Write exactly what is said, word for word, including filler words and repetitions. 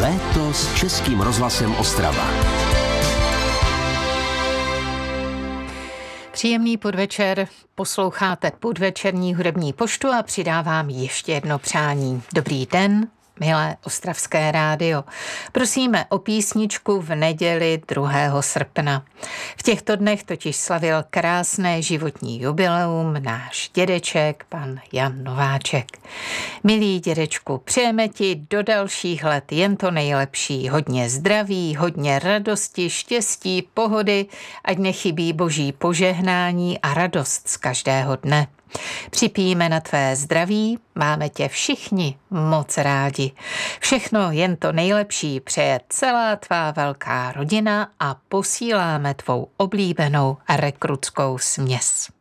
Léto s Českým rozhlasem Ostrava. Příjemný podvečer, posloucháte podvečerní hudební poštu a přidávám ještě jedno přání. Dobrý den, milé Ostravské rádio. Prosíme o písničku v neděli druhého srpna. V těchto dnech totiž slavil krásné životní jubileum náš dědeček, pan Jan Nováček. Milý dědečku, přejeme ti do dalších let jen to nejlepší. Hodně zdraví, hodně radosti, štěstí, pohody, ať nechybí boží požehnání a radost z každého dne. Připijíme na tvé zdraví, máme tě všichni moc rádi. Všechno jen to nejlepší přeje celá tvá velká rodina a posíláme tvou oblíbenou rekrutskou směs.